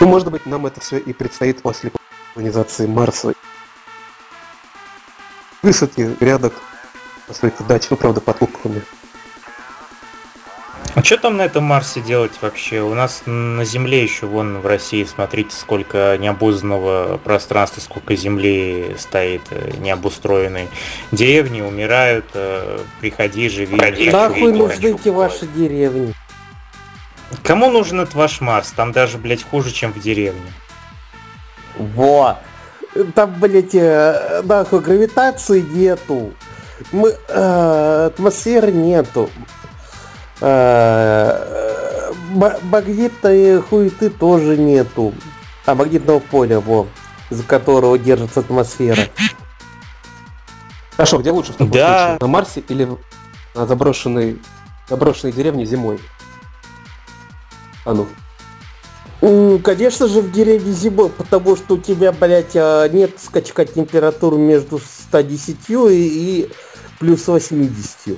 Ну, может быть, нам это все и предстоит после колонизации Марса. Высадки, грядок, постройки дач, ну, правда, под куполами. А что там на этом Марсе делать вообще? У нас на Земле еще вон в России, смотрите, сколько необузданного пространства, сколько земли стоит необустроенной. Деревни умирают, приходи, живи. Нахуй нужны эти ваши деревни? Кому нужен этот ваш Марс? Там даже, блядь, хуже, чем в деревне. Во! Там, блядь, нахуй гравитации нету. Атмосферы нету. Магнитной хуеты тоже нету. А магнитного поля, за которого держится атмосфера. Хорошо, где лучше в таком случае? На Марсе или на заброшенной деревне зимой? А ну. Конечно же, в деревне зимой, потому что у тебя, блядь, нет скачка температуры между 110 и плюс 80.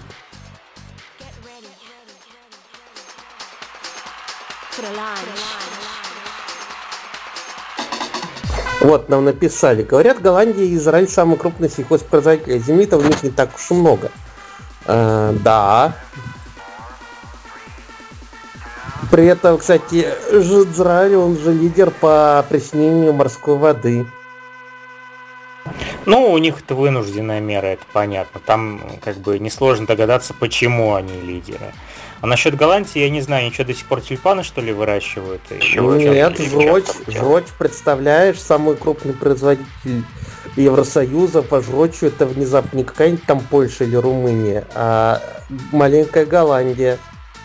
Вот, нам написали. Говорят, Голландия и Израиль самые крупные сельхозпроизводители. Земли-то у них не так уж и много. Да. При этом, кстати, Израиль, он же лидер по опреснению морской воды. Ну, у них это вынужденная мера, это понятно. Там как бы несложно догадаться, почему они лидеры. А насчет Голландии, я не знаю, ничего до сих пор тюльпаны, что ли, выращивают? Нет, жрочь, представляешь, самый крупный производитель Евросоюза по жрочу это внезапно не какая-нибудь там Польша или Румыния, а маленькая Голландия.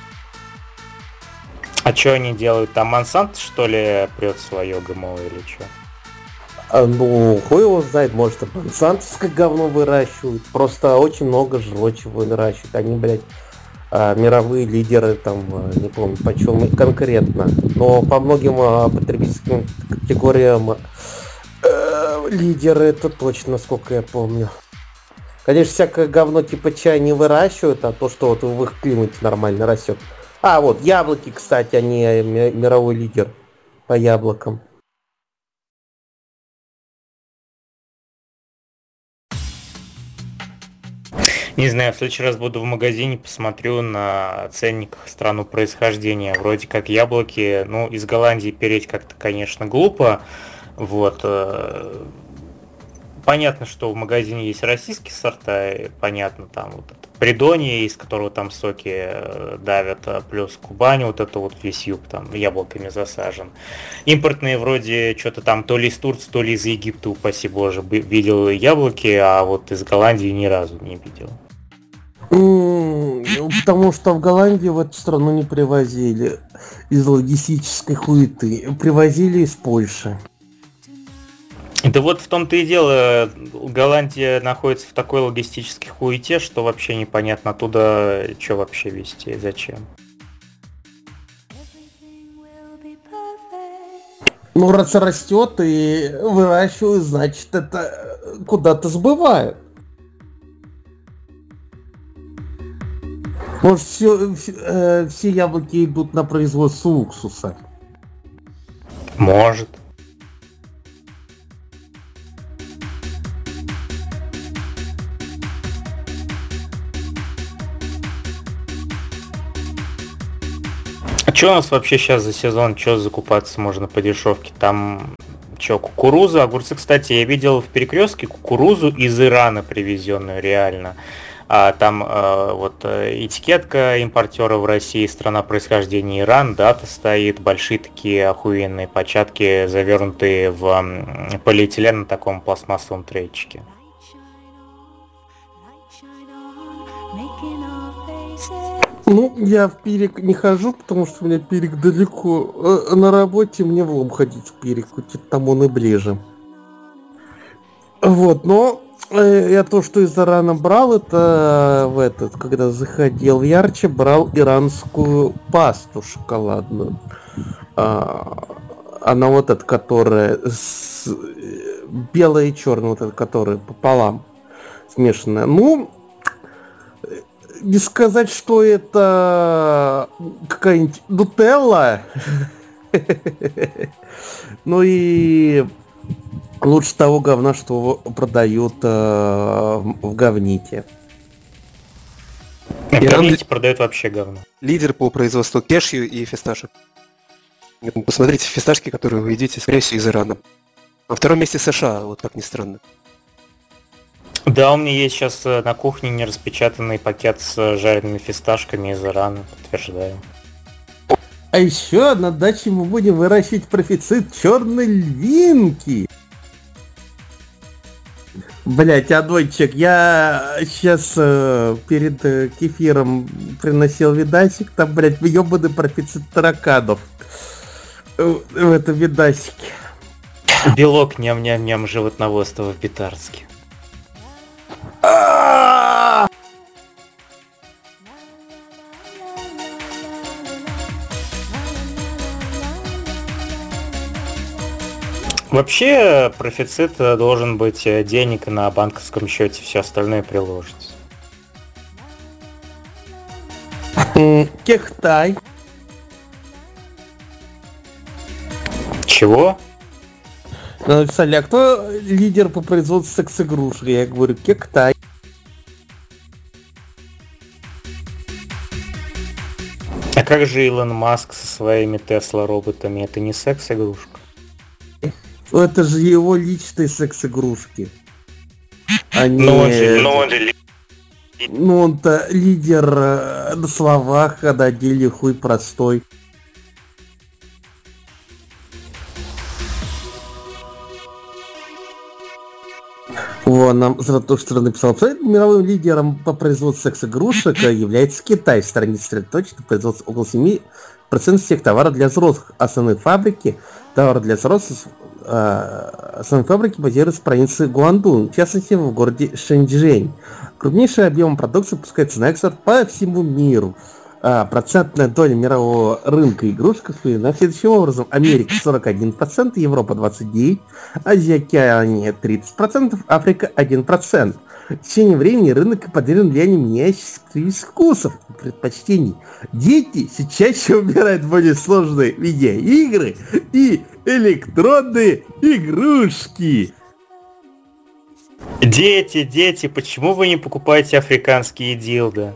А что они делают? Там Монсант, что ли, прет свое ГМО или что? Ну, хуй его знает, может, и монсантовское говно выращивают. Просто очень много жрочего выращивают. Они, блядь, мировые лидеры, там, не помню почем конкретно. Но по многим потребительским категориям лидеры это точно, насколько я помню. Конечно, всякое говно типа чая не выращивают, а то, что вот в их климате нормально растет. А, вот, яблоки, кстати, они мировой лидер по яблокам. Не знаю, в следующий раз буду в магазине, посмотрю на ценниках страну происхождения. Вроде как яблоки, ну, из Голландии переть как-то, конечно, глупо. Вот. Понятно, что в магазине есть российские сорта, понятно, там вот это Придонье, из которого там соки давят, плюс Кубань, вот это вот весь юг там яблоками засажен. Импортные вроде что-то там то ли из Турции, то ли из Египта, упаси боже, видел яблоки, а вот из Голландии ни разу не видел. Потому что в Голландию в эту страну не привозили из логистической хуеты, привозили из Польши. Да вот в том-то и дело, Голландия находится в такой логистической хуете, что вообще непонятно оттуда, что вообще везти и зачем. Ну, раз растет и выращивают, значит, это куда-то сбывают. Может, все яблоки идут на производство уксуса? Может. А что у нас вообще сейчас за сезон? Что закупаться можно по дешевке? Там что, кукуруза, огурцы, кстати, я видел в Перекрестке кукурузу из Ирана привезенную, реально. А там вот этикетка импортера в России, страна происхождения Иран, дата стоит, большие такие охуенные початки, завернутые в полиэтилен на таком пластмассовом трейчике. Ну, я в Перек не хожу, потому что у меня Перек далеко. На работе мне в Лом ходить в Перек, хоть там он и ближе. Вот, но я то, что из Ирана брал, это когда заходил в Ярче, брал иранскую пасту шоколадную. Она вот эта, которая белая и черная, вот эта, которая пополам смешанная. Ну, не сказать, что это какая-нибудь нутелла, Ну и лучше того говна, что продают в говните. Говните продают вообще говно. Лидер по производству кешью и фисташек. Посмотрите, фисташки, которые вы едите, скорее всего, из Ирана. На втором месте США, вот как ни странно. Да, у меня есть сейчас на кухне нераспечатанный пакет с жареными фисташками из Ирана, подтверждаю. А еще на даче мы будем выращивать профицит черной львинки. Блять, Адойчик, я сейчас перед кефиром приносил видасик, там, блять, ёбаный профицит тараканов в этом видасике. Белок ням-ням-ням животноводства в Битарске. Вообще, профицит должен быть денег на банковском счете, все остальное приложится. Кехтай. Чего? Написали, а кто лидер по производству секс-игрушек? Я говорю, Кехтай. А как же Илон Маск со своими Тесла-роботами? Это не секс-игрушка? Это же его личные секс-игрушки. Ну он-то лидер на словах, а на деле хуй простой. Вон, нам Заратуштра написал, абсолютно мировым лидером по производству секс-игрушек является Китай. В стране сосредоточено производство около 7% всех товаров для взрослых. Основные фабрики товаров для взрослых основные фабрики базируются в провинции Гуандун, в частности в городе Шэньчжэнь. Крупнейший объем продукции пускается на экспорт по всему миру. Процентная доля мирового рынка игрушек распределена следующим образом. Америка 41%, Европа 29%, Азия, Океания 30%, Африка 1%. В течение времени рынок подвержен влиянию меняющихся вкусов и предпочтений. Дети все чаще выбирают более сложные видеоигры и электронные игрушки. Дети, почему вы не покупаете африканские дилды?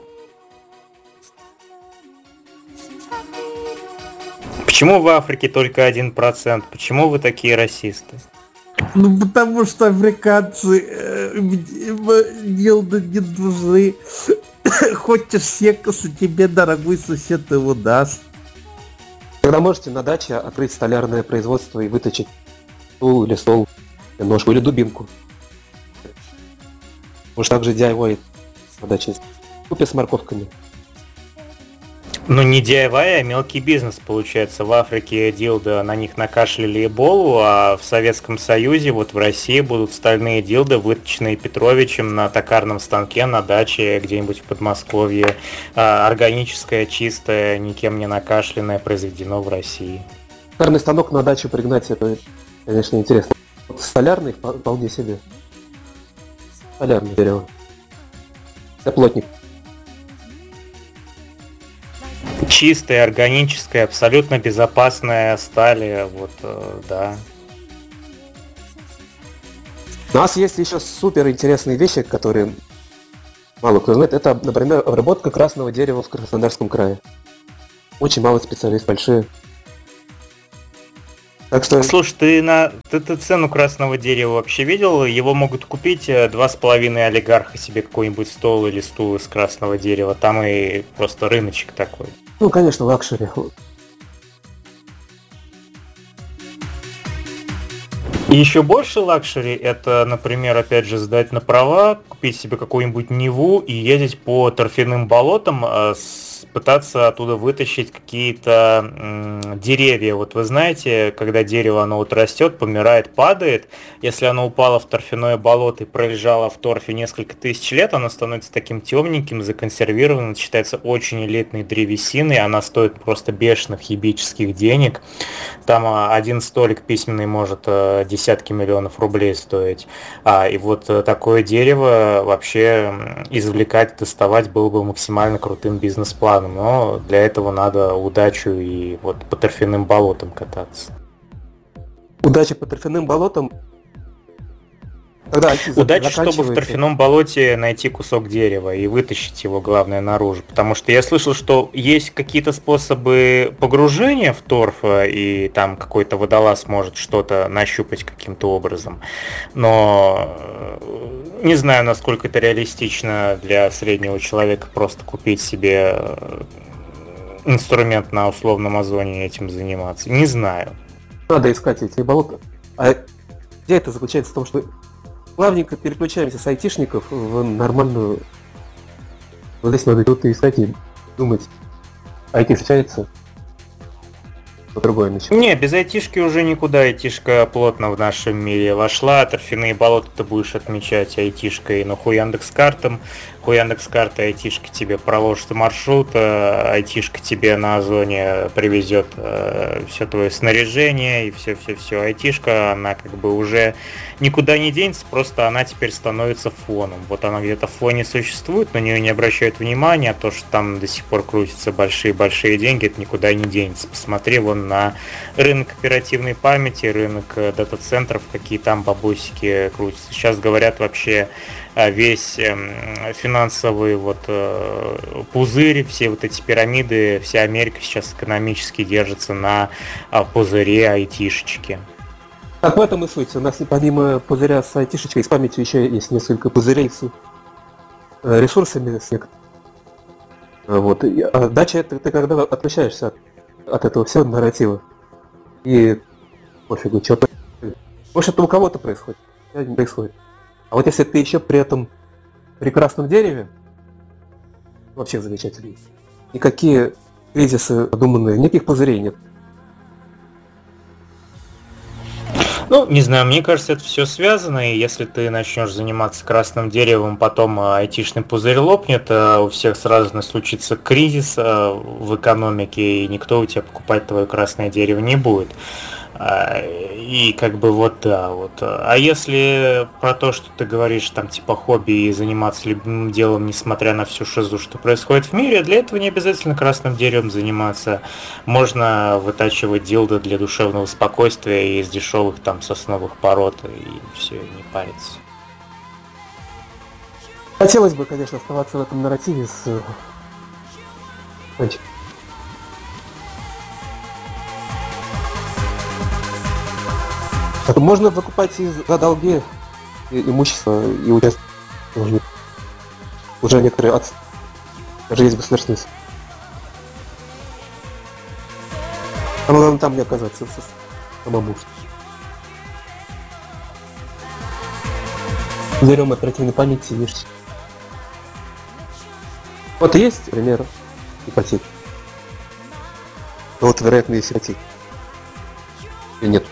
Почему в Африке только 1%? Почему вы такие расисты? Ну потому что африканцы дилды не нужны. Хочешь секса, тебе дорогой сосед его даст. Когда можете на даче открыть столярное производство и выточить стул или стол, ножку или дубинку. Может также DIY на даче. Купи с морковками. Ну не DIY, а мелкий бизнес получается. В Африке дилды, на них накашляли эболу, а в Советском Союзе, вот в России будут стальные дилды, выточенные Петровичем на токарном станке на даче где-нибудь в Подмосковье. Органическое, чистое, никем не накашленное, произведено в России. Токарный станок на дачу пригнать, это, конечно, интересно. Вот столярный вполне себе. Столярное дерево. Я плотник. Чистая, органическая, абсолютно безопасная сталь, вот, да. У нас есть еще супер интересные вещи, которые мало кто знает. Это, например, обработка красного дерева в Краснодарском крае. Очень мало специалистов, большие. Так что... Слушай, ты цену красного дерева вообще видел? Его могут купить 2,5 олигарха себе какой-нибудь стол или стул из красного дерева. Там и просто рыночек такой. Ну, конечно, лакшери. И еще больше лакшери это, например, опять же, сдать на права, купить себе какую-нибудь Ниву и ездить по торфяным болотам, пытаться оттуда вытащить какие-то деревья. Вот вы знаете, когда дерево оно вот растет, помирает, падает, если оно упало в торфяное болото и пролежало в торфе несколько тысяч лет, оно становится таким темненьким, законсервированным, считается очень элитной древесиной, она стоит просто бешеных ебических денег. Там один столик письменный может десятки миллионов рублей стоить. И вот такое дерево вообще извлекать, доставать было бы максимально крутым бизнес-планом. Но для этого надо удачу и вот по торфяным болотам кататься. Удачи по торфяным болотам. Тогда Удачи, чтобы в торфяном болоте найти кусок дерева и вытащить его, главное, наружу. Потому что я слышал, что есть какие-то способы погружения в торф, и там какой-то водолаз может что-то нащупать каким-то образом. Но не знаю, насколько это реалистично для среднего человека просто купить себе инструмент на условном озоне и этим заниматься. Не знаю. Надо искать эти болота. А где это заключается в том, что плавненько переключаемся с айтишников в нормальную... Вот здесь надо тут искать и думать. IT встречается, по-другому ничего. Не, без айтишки уже никуда. Айтишка плотно в нашем мире вошла. Торфяные болота ты будешь отмечать айтишкой, но хуй Яндекс.Картом. Хуй Яндекс.Карты айтишка тебе проложит маршрут, айтишка тебе на озоне привезет все твое снаряжение и все. Айтишка, она как бы уже никуда не денется, просто она теперь становится фоном. Вот она где-то в фоне существует, на нее не обращают внимания, а то, что там до сих пор крутятся большие-большие деньги, это никуда не денется. Посмотри вон на рынок оперативной памяти, рынок дата-центров, какие там бабосики крутятся. Сейчас говорят вообще весь финансовый пузырь, все вот эти пирамиды, вся Америка сейчас экономически держится на пузыре айтишечки. Так в этом и суть. У нас помимо пузыря с айтишечкой, с памятью еще есть несколько пузырей с ресурсами. Вот. Дальше это ты когда отключаешься от этого всего нарратива. И пофигу, что-то. Может, это у кого-то происходит, не происходит. А вот если ты еще при этом прекрасном дереве, вообще замечательно. Никакие кризисы продуманные, никаких пузырей нет. Ну, не знаю, мне кажется, это все связано, и если ты начнешь заниматься красным деревом, потом айтишный пузырь лопнет, у всех сразу случится кризис в экономике, и никто у тебя покупать твое красное дерево не будет. И как бы А если про то, что ты говоришь, там типа хобби и заниматься любимым делом, несмотря на всю шизу, что происходит в мире, для этого не обязательно красным деревом заниматься. Можно вытачивать дилдо для душевного спокойствия из дешевых там сосновых пород и все, не париться. Хотелось бы, конечно, оставаться в этом нарративе с... Можно закупать за долги имущество и участвовать. Уже некоторые даже есть государственные. А главное там не оказаться самому. Берем оперативной памяти, видишь. Вот есть пример ипотеки. Вот, вероятно, есть ипотеки. Или нет?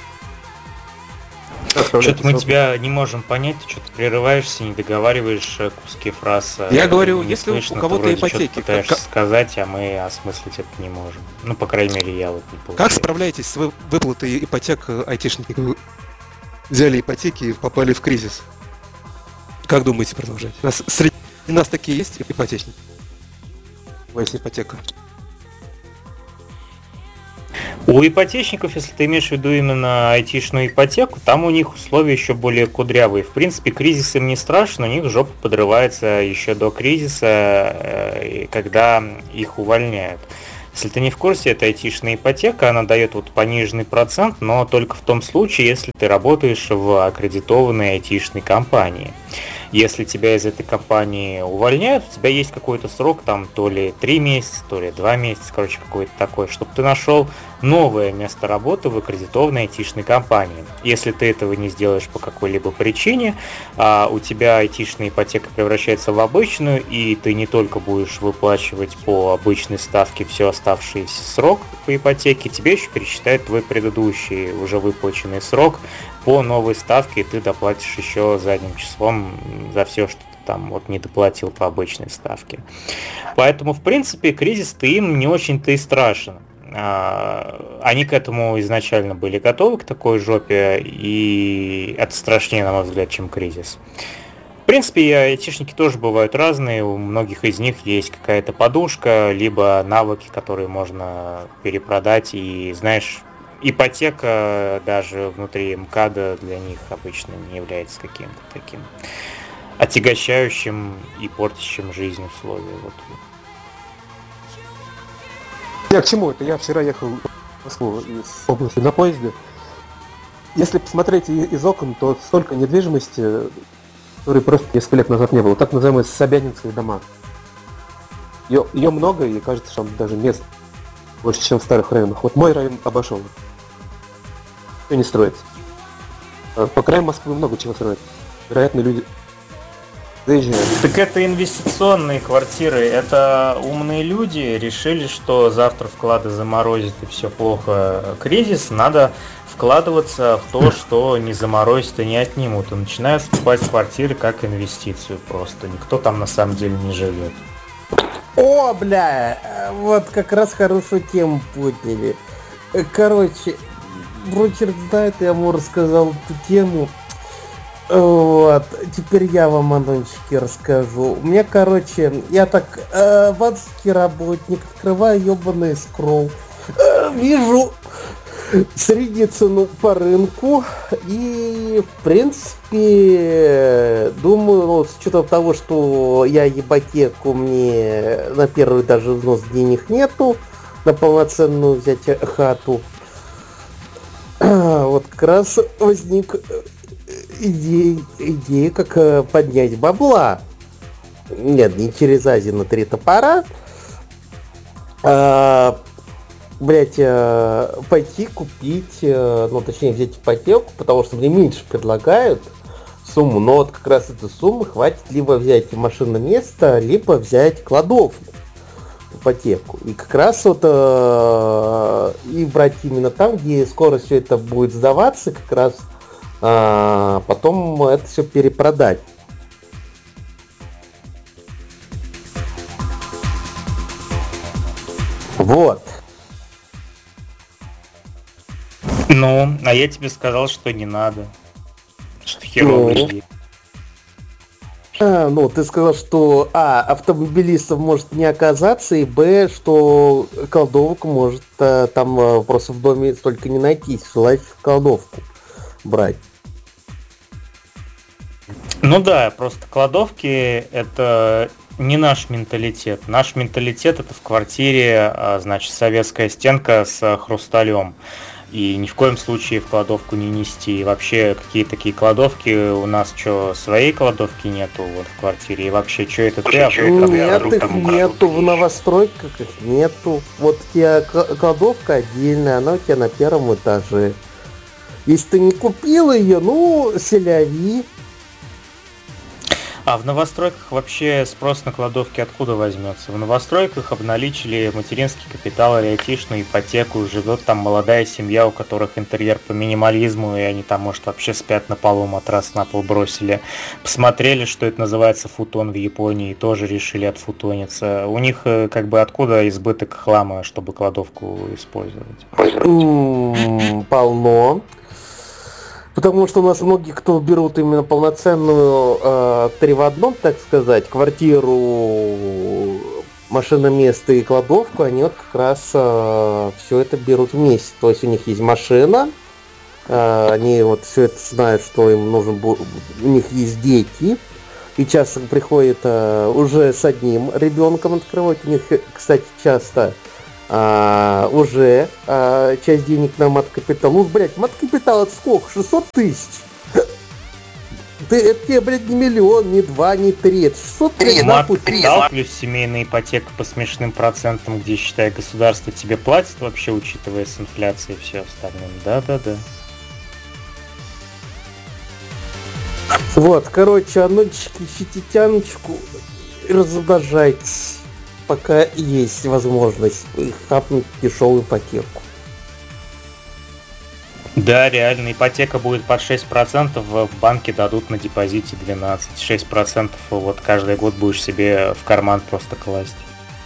Что-то мы тебя не можем понять, ты что-то прерываешься, не договариваешь куски фраз. Я говорю, не если слышно, у кого-то ипотеки, пытаешься сказать, а мы осмыслить это не можем. Ну, по крайней мере, я вот не получаю. Как справляетесь с выплатой ипотек айтишники? Взяли ипотеки и попали в кризис. Как думаете продолжать? Среди нас такие есть ипотечники? У вас ипотека. У ипотечников, если ты имеешь в виду именно айтишную ипотеку, там у них условия еще более кудрявые. В принципе, кризис им не страшен, у них жопа подрывается еще до кризиса, когда их увольняют. Если ты не в курсе, это айтишная ипотека, она дает вот пониженный процент, но только в том случае, если ты работаешь в аккредитованной айтишной компании. Если тебя из этой компании увольняют, у тебя есть какой-то срок, там то ли 3 месяца, то ли 2 месяца, короче, какой-то такой, чтобы ты нашел новое место работы в аккредитованной айтишной компании. Если ты этого не сделаешь по какой-либо причине, у тебя айтишная ипотека превращается в обычную, и ты не только будешь выплачивать по обычной ставке все оставшийся срок по ипотеке, тебе еще пересчитают твой предыдущий уже выплаченный срок по новой ставке, и ты доплатишь еще задним числом за все, что ты там вот не доплатил по обычной ставке. Поэтому, в принципе, кризис-то им не очень-то и страшен. Они к этому изначально были готовы, к такой жопе, и это страшнее, на мой взгляд, чем кризис. В принципе, и айтишники тоже бывают разные, у многих из них есть какая-то подушка, либо навыки, которые можно перепродать, и, знаешь, ипотека даже внутри МКАДа для них обычно не является каким-то таким отягощающим и портящим жизнь условия. Вот. Я к чему это? Я вчера ехал в Москву из области на поезде. Если посмотреть из окон, то столько недвижимости, которой просто несколько лет назад не было. Так называемые собянинские дома. Ее много, и кажется, что там даже мест больше, чем в старых районах. Вот мой район обошел. Все не строится. По краям Москвы много чего строится. Вероятно, люди заезжают. Так это инвестиционные квартиры, это умные люди решили, что завтра вклады заморозят и все плохо, кризис, надо вкладываться в то, что не заморозят и не отнимут, и начинают покупать квартиры как инвестицию просто, никто там на самом деле не живет. О, бля, вот как раз хорошую тему подняли. Короче, брокер знает, я ему рассказал эту тему. Вот, теперь я вам, Анончики, расскажу. У меня, короче, я так, ватский работник, открываю ебаный скролл, вижу среднюю цену по рынку, и, в принципе, думаю, ну, с учетом того, что я ипотеку, мне на первый даже взнос денег нету, на полноценную взять хату, вот как раз возник идея, как поднять бабла. Нет, не через Азию на 3 топора. Пойти купить, ну точнее взять ипотеку, потому что мне меньше предлагают сумму, но вот как раз этой суммы хватит либо взять машинное место, либо взять кладовку в ипотеку. И как раз вот и брать именно там, где скоро все это будет сдаваться, как раз потом это все перепродать. Вот. Ну, а я тебе сказал, что не надо. Что херовая идея. Ну, ты сказал, что автомобилистов может не оказаться, и что кладовок может там просто в доме столько не найтись, желающих кладовку брать. Ну да, просто кладовки это не наш менталитет. Наш менталитет это в квартире, значит, советская стенка с хрусталем. И ни в коем случае в кладовку не нести. И вообще, какие такие кладовки? У нас что, своей кладовки нету вот в квартире? И вообще, что это ты? Нет, их нету, в новостройках их нету. Вот у тебя кладовка отдельная, она у тебя на 1 этаже. Если ты не купил ее, ну, селяви. А в новостройках вообще спрос на кладовки откуда возьмется? В новостройках обналичили материнский капитал или айтишную ипотеку, живет там молодая семья, у которых интерьер по минимализму, и они там, может, вообще спят на полу, матрас на пол бросили. Посмотрели, что это называется футон в Японии, и тоже решили отфутониться. У них как бы откуда избыток хлама, чтобы кладовку использовать? Полно. Потому что у нас многие, кто берут именно полноценную 3 в 1, так сказать, квартиру, машиноместо и кладовку, они вот как раз все это берут вместе. То есть у них есть машина, они вот все это знают, что им нужен будет, у них есть дети, и часто приходят уже с одним ребенком открывать. У них, кстати, часто уже часть денег на мат-капитал. Ну, блядь, мат-капитал это сколько? 600 тысяч. Это тебе, блядь, не миллион, не 2, не 3. Это 600 тысяч. Мат-капитал плюс семейная ипотека по смешным процентам, где, считай, государство тебе платит вообще, учитывая с инфляцией и все остальное. Да-да-да. Вот, короче, анончики, ищите тяночку и размножайтесь, пока есть возможность хапнуть дешевую ипотеку. Да, реально, ипотека будет под 6%, в банке дадут на депозите 12%. 6% вот каждый год будешь себе в карман просто класть.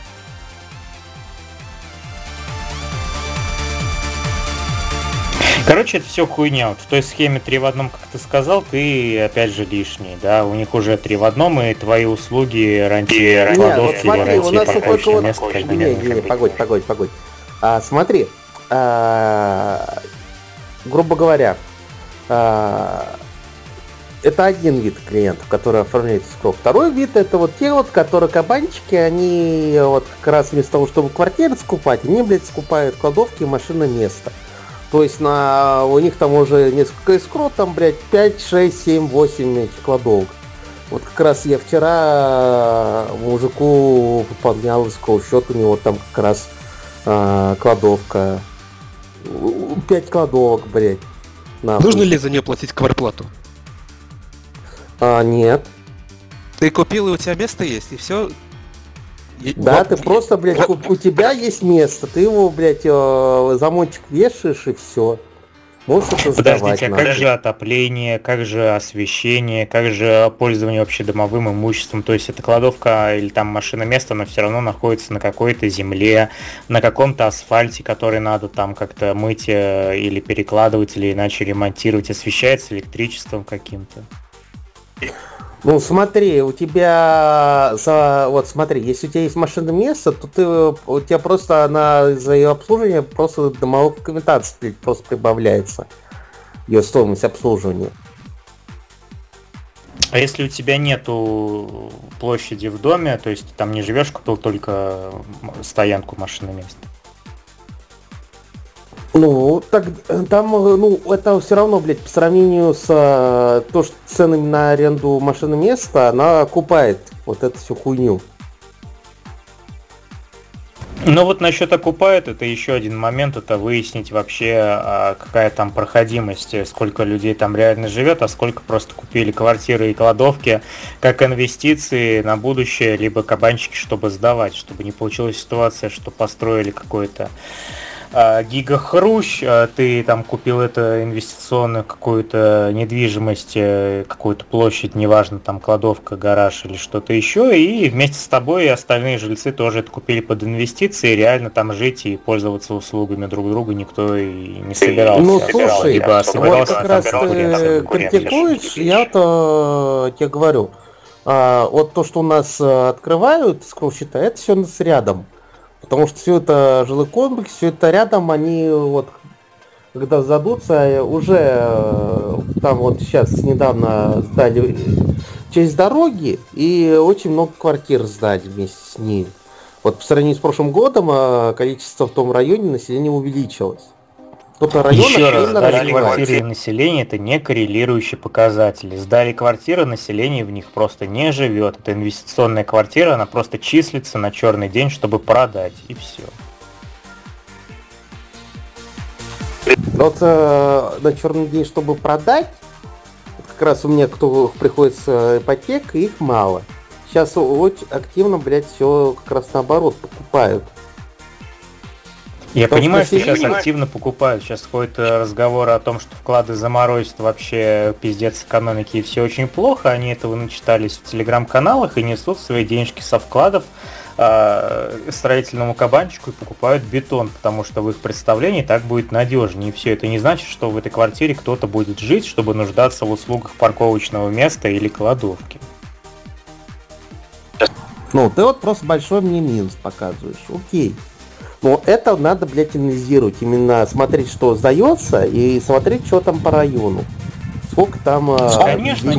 Короче, это все хуйня. Вот в той схеме 3 в 1, как ты сказал, ты опять же лишний, да? У них уже 3 в 1, и твои услуги рантье, кладовки, рантье, у нас парковочное вот место, погодь. Смотри, грубо говоря, это один вид клиентов, который оформляет скрол. Второй вид это вот те вот, которые кабанчики, они вот как раз вместо того, чтобы квартиры скупать, они, блядь, скупают кладовки и машинное место. То есть у них там уже несколько эскро, там, блядь, 5, 6, 7, 8 этих кладовок. Вот как раз я вчера мужику пополнял эскро счет, у него там как раз кладовка. 5 кладовок, блядь. Нахуй. Нужно ли за нее платить кварплату? Нет. Ты купил, и у тебя место есть, и все. Да, ты просто, блядь, у тебя есть место, ты его, блядь, замочек вешаешь и все. Можешь это сдавать. Подождите, а как же отопление, как же освещение, как же пользование общедомовым имуществом? То есть эта кладовка или там машина место, но все равно находится на какой-то земле, на каком-то асфальте, который надо там как-то мыть или перекладывать, или иначе ремонтировать. Освещается электричеством каким-то. Ну смотри, у тебя вот смотри, если у тебя есть машинное место, то у тебя просто за ее обслуживание просто домовой документации просто прибавляется. Ее стоимость обслуживания. А если у тебя нету площади в доме, то есть ты там не живешь, купил только стоянку машинное место? Ну, так там, это все равно, блядь, по сравнению с то, что ценами на аренду машины места, она окупает вот эту всю хуйню. Ну вот насчет окупает, это еще один момент, это выяснить вообще, какая там проходимость, сколько людей там реально живет, а сколько просто купили квартиры и кладовки как инвестиции на будущее, либо кабанчики, чтобы сдавать, чтобы не получилась ситуация, что построили какой-то гигахрущ, ты там купил это инвестиционную какую-то недвижимость, какую-то площадь, неважно, там кладовка, гараж или что-то еще, и вместе с тобой и остальные жильцы тоже это купили под инвестиции, реально там жить и пользоваться услугами друг друга никто и не собирался. Ну слушай, либо собирался, вот как раз ты критикуешь, я-то тебе говорю, вот то, что у нас открывают скролл-счета, это все у нас рядом. Потому что все это жилой комплекс, все это рядом, они вот, когда сдадутся, уже там вот сейчас недавно сдали часть дороги и очень много квартир сдали вместе с ней. Вот по сравнению с прошлым годом количество в том районе населения увеличилось. Еще раз, сдали квартиры и население, это не коррелирующие показатели. Сдали квартиры, население в них просто не живет. Это инвестиционная квартира, она просто числится на черный день, чтобы продать, и все. Вот на черный день, чтобы продать, как раз у меня кто приходится ипотека, их мало. Сейчас очень активно, блядь, все как раз наоборот покупают. Я понимаю, что сейчас активно покупают. Сейчас ходит разговор о том, что вклады заморозят, вообще пиздец экономики и все очень плохо. Они этого начитались в телеграм-каналах и несут свои денежки со вкладов строительному кабанчику и покупают бетон, потому что в их представлении так будет надежнее. И все это не значит, что в этой квартире кто-то будет жить, чтобы нуждаться в услугах парковочного места или кладовки. Ну, ты вот просто большой мне минус показываешь. Окей. Но это надо, блядь, анализировать. Именно смотреть, что сдается, и смотреть, что там по району. Сколько там... Конечно,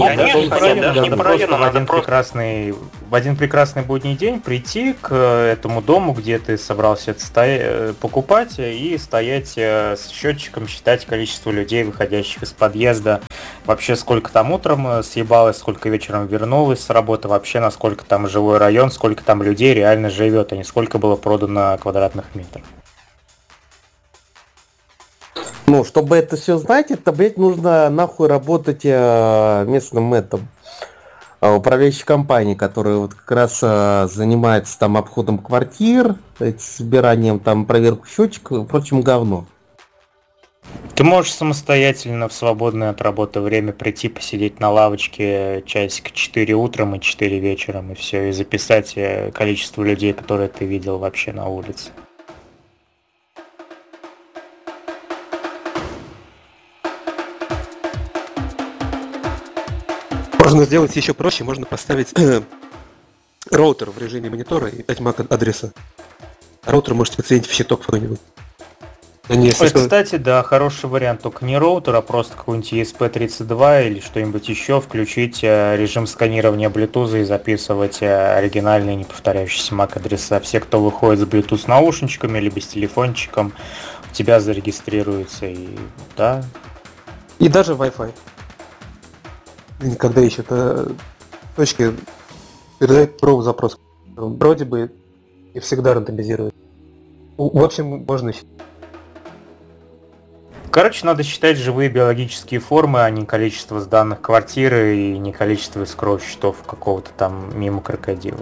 в один прекрасный будний день прийти к этому дому, где ты собрался это покупать, и стоять с счетчиком, считать количество людей, выходящих из подъезда, вообще сколько там утром съебалось, сколько вечером вернулось с работы, вообще насколько там живой район, сколько там людей реально живет, а не сколько было продано квадратных метров. Ну, чтобы это все знать, это, блядь, нужно нахуй работать местным управляющей компанией, которая вот как раз занимается там обходом квартир, собиранием там проверку счетчиков и прочим говно. Ты можешь самостоятельно в свободное от работы время прийти, посидеть на лавочке часика 4 утром и 4 вечером, и все, и записать количество людей, которые ты видел вообще на улице. Можно сделать еще проще, можно поставить роутер в режиме монитора и дать MAC адреса. Роутер можете подсоединить в щиток какой-нибудь. Если Ой, что, кстати, да, хороший вариант, только не роутер, а просто какой-нибудь ESP32 или что-нибудь еще, включить режим сканирования Bluetooth и записывать оригинальные неповторяющиеся MAC-адреса. Все, кто выходит с Bluetooth наушничками либо с телефончиком, у тебя зарегистрируется, и да. и даже Wi-Fi. Когда ищут точки, передает про запрос. Вроде бы и всегда рандомизирует. В общем, можно считать. Короче, надо считать живые биологические формы, а не количество сданных квартиры и не количество искров счетов какого-то там мимо крокодила.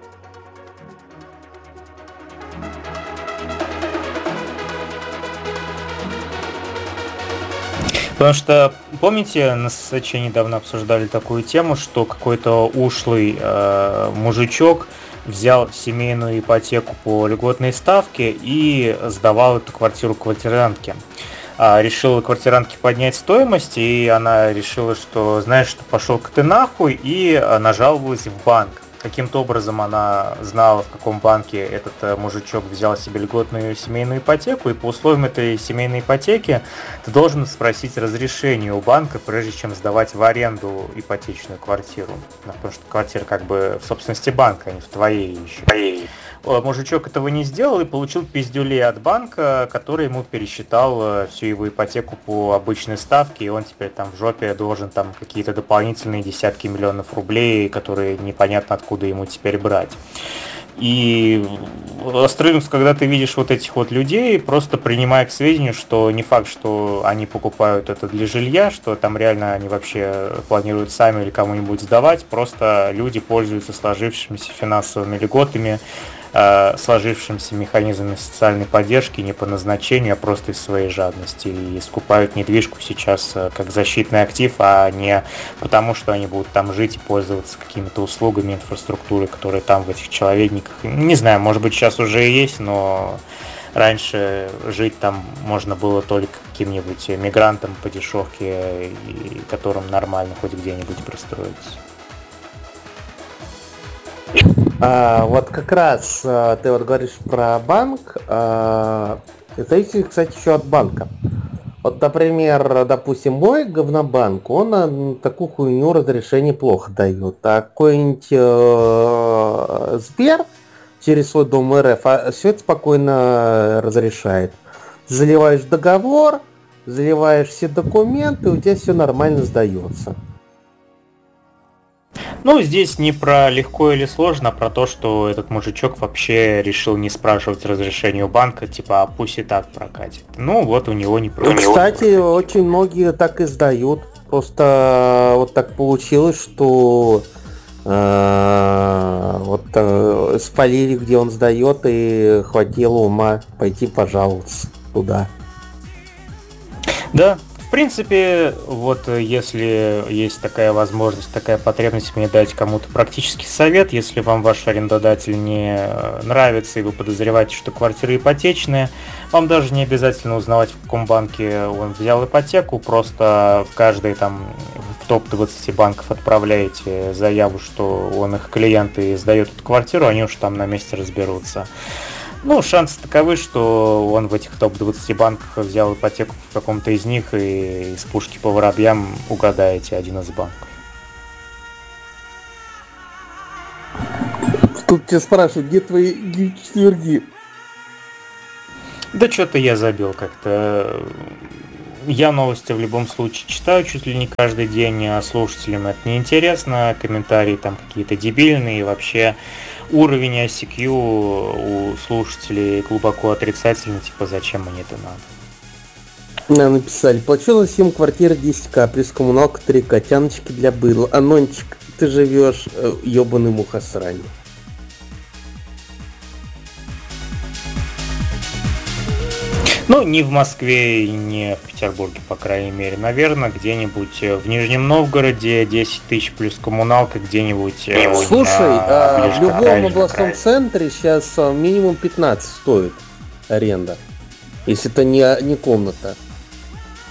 Потому что, помните, на ССЧ недавно обсуждали такую тему, что какой-то ушлый мужичок взял семейную ипотеку по льготной ставке и сдавал эту квартиру квартирантке. Решила квартирантке поднять стоимость, и она решила, что, знаешь, что пошел-ка ты нахуй, и нажаловалась в банк. Каким-то образом она знала, в каком банке этот мужичок взял себе льготную семейную ипотеку, и по условиям этой семейной ипотеки ты должен спросить разрешение у банка, прежде чем сдавать в аренду ипотечную квартиру. Потому что квартира как бы в собственности банка, а не в твоей еще. Мужичок этого не сделал и получил пиздюлей от банка, который ему пересчитал всю его ипотеку по обычной ставке, и он теперь там в жопе должен там какие-то дополнительные десятки миллионов рублей, которые непонятно откуда ему теперь брать. И Астрелинус, когда ты видишь вот этих вот людей, просто принимай к сведению, что не факт, что они покупают это для жилья, что там реально они вообще планируют сами или кому-нибудь сдавать, просто люди пользуются сложившимися финансовыми льготами, сложившимся механизмами социальной поддержки не по назначению, а просто из своей жадности. И скупают недвижку сейчас как защитный актив, а не потому, что они будут там жить и пользоваться какими-то услугами инфраструктуры, которые там в этих человейниках. Не знаю, может быть сейчас уже и есть, но раньше жить там можно было только каким-нибудь мигрантам по дешевке, и которым нормально хоть где-нибудь пристроиться. Вот как раз ты вот говоришь про банк, зависит, кстати, еще от банка. Вот, например, допустим, мой говнобанк, он такую хуйню разрешение плохо дает. А какой-нибудь Сбер через свой дом РФ все это спокойно разрешает. Заливаешь договор, заливаешь все документы, у тебя все нормально сдается. Ну, здесь не про легко или сложно, а про то, что этот мужичок вообще решил не спрашивать разрешения у банка, типа, а пусть и так прокатит. Ну, вот у него не прокатит. Кстати, очень многие так и сдают. Просто вот так получилось, что спалили, где он сдает, и хватило ума пойти пожаловаться туда. Да. В принципе, вот если есть такая возможность, такая потребность, мне дать кому-то практический совет, если вам ваш арендодатель не нравится и вы подозреваете, что квартира ипотечная, вам даже не обязательно узнавать, в каком банке он взял ипотеку, просто в каждой там в топ-20 банков отправляете заяву, что он их клиент и сдает эту квартиру, они уж там на месте разберутся. Ну, шансы таковы, что он в этих топ-20 банках взял ипотеку в каком-то из них, и из пушки по воробьям угадаете один из банков. Тут тебя спрашивают, где твои четверги? Да что-то я забил как-то. Я новости в любом случае читаю чуть ли не каждый день, а слушателям это неинтересно, комментарии там какие-то дебильные, и вообще уровень ICQ у слушателей глубоко отрицательный, типа зачем мне это надо. Нам написали, плачу за съем квартиры 10к, плюс коммуналка 3к, тяночки для быдла. Анончик, ты живешь ебаный мухосрань. Ну, не в Москве и не в Петербурге, по крайней мере. Наверное, где-нибудь в Нижнем Новгороде 10 тысяч плюс коммуналка, где-нибудь... Слушай, в любом областном центре сейчас минимум 15 стоит аренда. Если это не комната.